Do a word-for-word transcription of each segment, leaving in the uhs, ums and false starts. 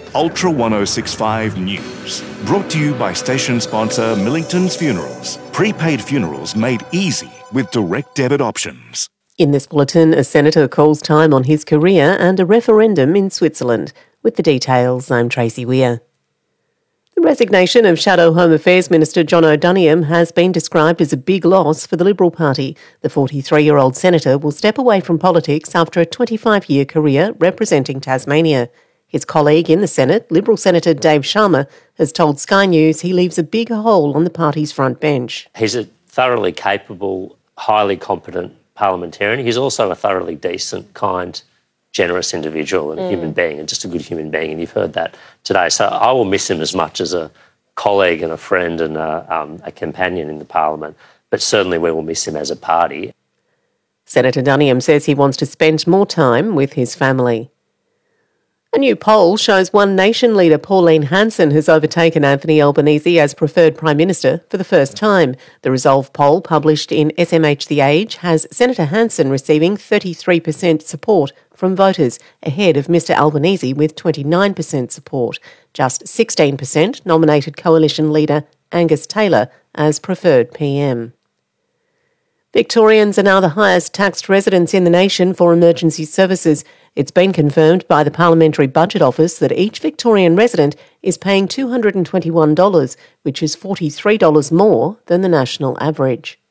Ultra ten sixty-five News. Brought to you by station sponsor Millington's Funerals. Prepaid funerals made easy with direct debit options. In this bulletin, a senator calls time on his career and a referendum in Switzerland. With the details, I'm Tracy Weir. The resignation of Shadow Home Affairs Minister John O'Donoghue has been described as a big loss for the Liberal Party. The forty-three-year-old senator will step away from politics after a twenty-five-year career representing Tasmania. His colleague in the Senate, Liberal Senator Dave Sharma, has told Sky News he leaves a big hole on the party's front bench. He's a thoroughly capable, highly competent parliamentarian. He's also a thoroughly decent, kind, generous individual and a mm. human being, and just a good human being, and you've heard that today. So I will miss him as much as a colleague and a friend and a, um, a companion in the parliament, but certainly we will miss him as a party. Senator Donoghue says he wants to spend more time with his family. A new poll shows One Nation leader Pauline Hanson has overtaken Anthony Albanese as preferred Prime Minister for the first time. The Resolve poll, published in S M H The Age, has Senator Hanson receiving thirty-three percent support from voters, ahead of Mr Albanese with twenty-nine percent support. Just sixteen percent nominated Coalition leader Angus Taylor as preferred P M. Victorians are now the highest taxed residents in the nation for emergency services. It's been confirmed by the Parliamentary Budget Office that each Victorian resident is paying two hundred twenty-one dollars, which is forty-three dollars more than the national average.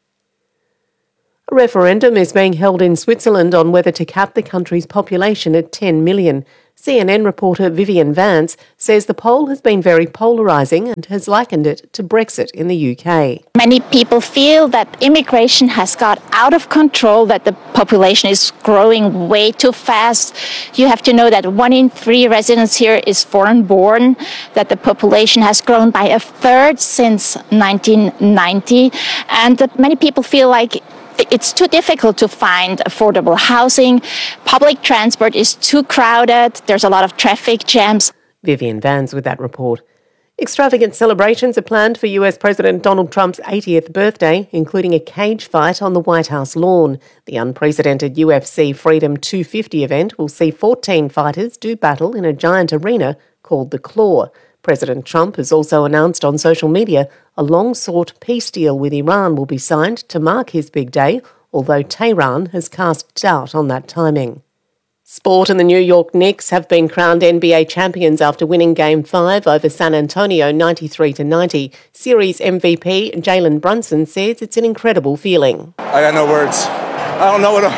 A referendum is being held in Switzerland on whether to cap the country's population at ten million. C N N reporter Vivian Vance says the poll has been very polarising and has likened it to Brexit in the U K. Many people feel that immigration has got out of control, that the population is growing way too fast. You have to know that one in three residents here is foreign-born, that the population has grown by a third since nineteen ninety, and that many people feel like it's too difficult to find affordable housing. Public transport is too crowded. There's a lot of traffic jams. Vivian Vance with that report. Extravagant celebrations are planned for U S President Donald Trump's eightieth birthday, including a cage fight on the White House lawn. The unprecedented U F C Freedom two fifty event will see fourteen fighters do battle in a giant arena called The Claw. President Trump has also announced on social media a long-sought peace deal with Iran will be signed to mark his big day, although Tehran has cast doubt on that timing. Sport and the New York Knicks have been crowned N B A champions after winning Game five over San Antonio ninety-three to ninety. Series M V P Jalen Brunson says it's an incredible feeling. I got no words. I don't know what I'm,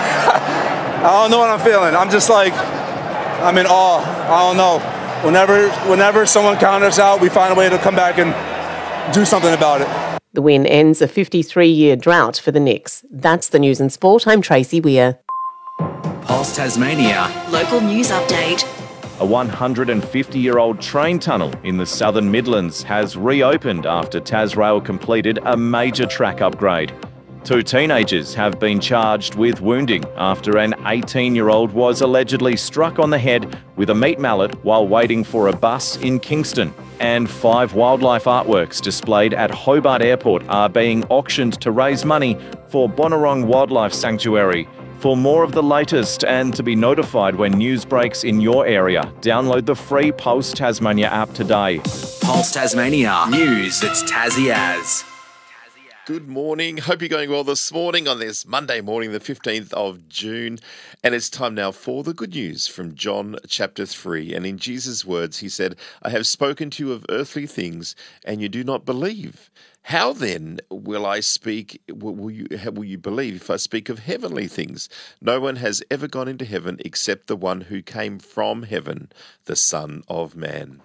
I don't know what I'm feeling. I'm just like, I'm in awe. I don't know. Whenever, whenever someone counters us out, we find a way to come back and do something about it. The win ends a fifty-three-year drought for the Knicks. That's the news and sport. I'm Tracy Weir. Pulse Tasmania. Local news update. A one hundred fifty-year-old train tunnel in the Southern Midlands has reopened after Tasrail completed a major track upgrade. Two teenagers have been charged with wounding after an eighteen-year-old was allegedly struck on the head with a meat mallet while waiting for a bus in Kingston. And five wildlife artworks displayed at Hobart Airport are being auctioned to raise money for Bonorong Wildlife Sanctuary. For more of the latest and to be notified when news breaks in your area, download the free Pulse Tasmania app today. Pulse Tasmania. News that's Tassie as. Good morning. Hope you're going well this morning on this Monday morning, the fifteenth of June. And it's time now for the good news from John chapter three. And in Jesus' words, he said, I have spoken to you of earthly things, and you do not believe. How then will I speak, will, will, you, how will you believe if I speak of heavenly things? No one has ever gone into heaven except the one who came from heaven, the Son of Man.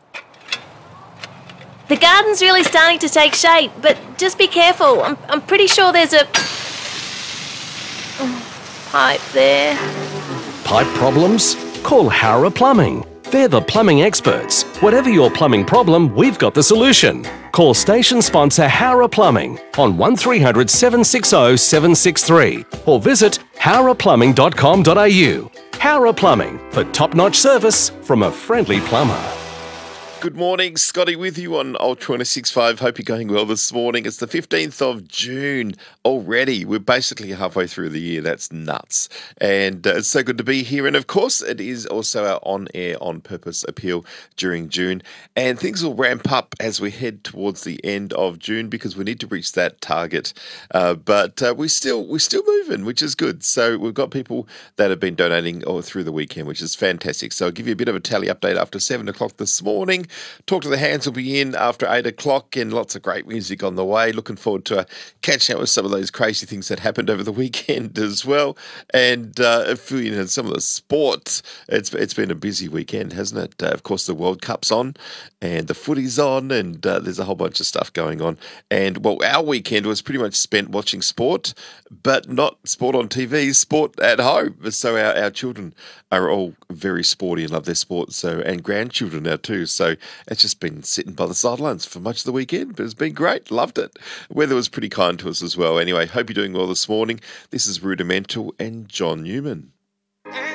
The garden's really starting to take shape, but just be careful. I'm, I'm pretty sure there's a oh, pipe there. Pipe problems? Call Howrah Plumbing. They're the plumbing experts. Whatever your plumbing problem, we've got the solution. Call station sponsor Howrah Plumbing on one three hundred, seven six zero, seven six three or visit howrah plumbing dot com dot a u. Howrah Plumbing, for top-notch service from a friendly plumber. Good morning, Scotty with you on Ultra one oh six point five. Hope you're going well this morning. It's the fifteenth of June already. We're basically halfway through the year. That's nuts. And uh, it's so good to be here. And of course, it is also our on-air, on-purpose appeal during June. And things will ramp up as we head towards the end of June because we need to reach that target. Uh, but uh, we still, we're still moving, which is good. So we've got people that have been donating all through the weekend, which is fantastic. So I'll give you a bit of a tally update after seven o'clock this morning. Talk to the Hands will be in after eight o'clock and lots of great music on the way. Looking forward to uh, catching up with some of those crazy things that happened over the weekend as well. And uh, for, you know, some of the sport, it's it's been a busy weekend, hasn't it? Uh, of course, the World Cup's on and the footy's on and uh, there's a whole bunch of stuff going on. And, well, our weekend was pretty much spent watching sport, but not sport on T V, sport at home. So our, our children are all very sporty and love their sport, so and grandchildren now too. So it's just been sitting by the sidelines for much of the weekend, but it's been great. Loved it. Weather was pretty kind to us as well. Anyway, hope you're doing well this morning. This is Rudimental and John Newman.